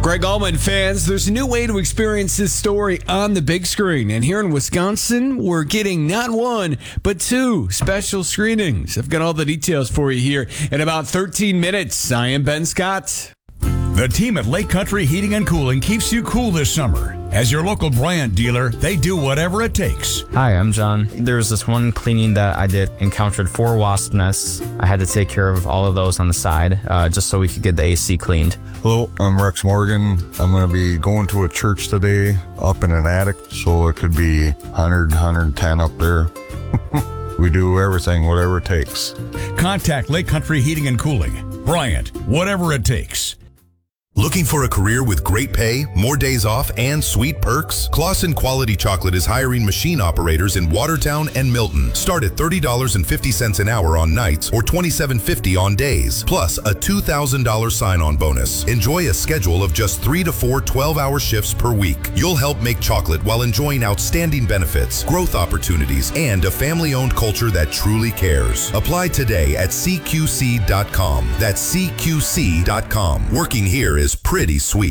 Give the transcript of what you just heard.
Greg Allman fans, there's a new way to experience this story on the big screen. And here in Wisconsin, we're getting not one, but two special screenings. I've got all the details for you here in about 13 minutes. I am Ben Scott. The team at Lake Country Heating and Cooling keeps you cool this summer. As your local Bryant dealer, they do whatever it takes. Hi, I'm John. There was this one cleaning that I did, encountered 4 wasp nests. I had to take care of all of those on the side, just so we could get the AC cleaned. Hello, I'm Rex Morgan. I'm going to be going to a church today up in an attic, so it could be 100, 110 up there. We do everything, whatever it takes. Contact Lake Country Heating and Cooling. Bryant, whatever it takes. Looking for a career with great pay, more days off, and sweet perks? Claussen Quality Chocolate is hiring machine operators in Watertown and Milton. Start at $30.50 an hour on nights or $27.50 on days, plus a $2,000 sign-on bonus. Enjoy a schedule of just 3 to 4 12-hour shifts per week. You'll help make chocolate while enjoying outstanding benefits, growth opportunities, and a family-owned culture that truly cares. Apply today at CQC.com. That's CQC.com. Working here is pretty sweet.